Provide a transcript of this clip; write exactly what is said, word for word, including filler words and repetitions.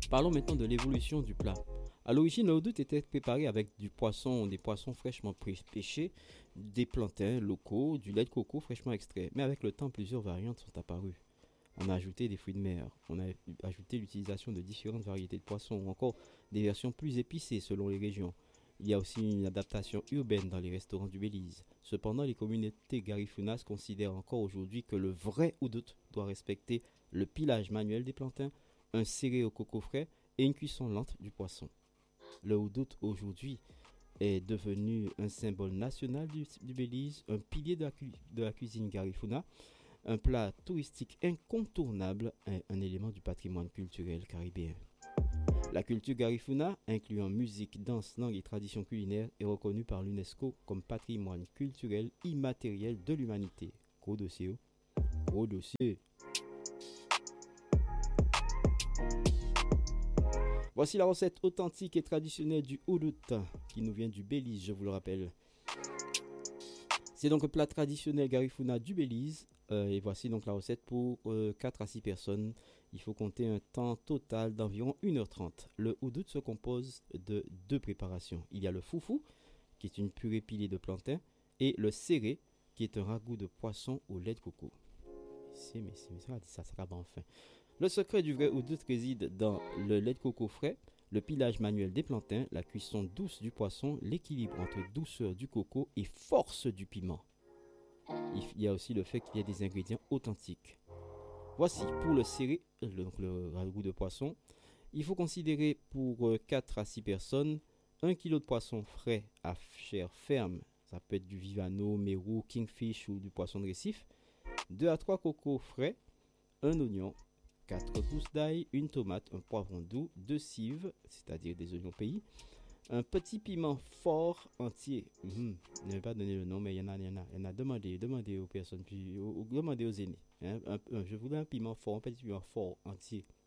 Parlons maintenant de l'évolution du plat. À l'origine, le houdout était préparé avec du poisson, des poissons fraîchement pêchés, des plantains locaux, du lait de coco fraîchement extrait. Mais avec le temps, plusieurs variantes sont apparues. On a ajouté des fruits de mer, on a ajouté l'utilisation de différentes variétés de poissons ou encore des versions plus épicées selon les régions. Il y a aussi une adaptation urbaine dans les restaurants du Belize. Cependant, les communautés garifounas considèrent encore aujourd'hui que le vrai houdout doit respecter le pilage manuel des plantains, un serré au coco frais et une cuisson lente du poisson. Le houdout aujourd'hui est devenu un symbole national du, du Belize, un pilier de la, cu- de la cuisine garifuna, un plat touristique incontournable et un élément du patrimoine culturel caribéen. La culture garifuna, incluant musique, danse, langue et tradition culinaire, est reconnue par l'UNESCO comme patrimoine culturel immatériel de l'humanité. Gros dossier, oh. Gros dossier. Voici la recette authentique et traditionnelle du houdout qui nous vient du Belize, je vous le rappelle. C'est donc un plat traditionnel garifuna du Belize. Euh, et voici donc la recette pour euh, quatre à six personnes. Il faut compter un temps total d'environ une heure trente. Le houdout se compose de deux préparations. Il y a le foufou, qui est une purée pilée de plantain, et le serré, qui est un ragoût de poisson au lait de coco. C'est, mais c'est, mais ça, ça sera bon enfin. Le secret du vrai houdout réside dans le lait de coco frais, le pilage manuel des plantains, la cuisson douce du poisson, l'équilibre entre douceur du coco et force du piment. Il y a aussi le fait qu'il y ait des ingrédients authentiques. Voici pour le serré, le, donc le ragoût de poisson. Il faut considérer pour euh, quatre à six personnes un kilo de poisson frais à chair ferme. Ça peut être du Vivano, Mérou, Kingfish ou du poisson de récif. deux à trois cocos frais, un oignon, quatre gousses d'ail, une tomate, un poivron doux, deux cives, c'est-à-dire des oignons pays, un petit piment fort entier. Mhm. Je ne vais pas donner le nom, mais il y en a, il y en a. Il y en a. Demandez, demandez aux personnes, puis aux- aux- demandez aux aînés. Hein. Un- un- je voulais un piment fort, un petit piment fort entier.